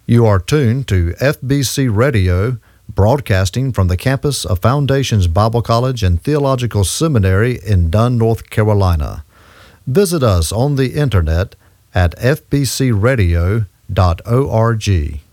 You are tuned to FBC Radio, broadcasting from the campus of Foundations Bible College and Theological Seminary in Dunn, North Carolina. Visit us on the internet at fbcradio.org.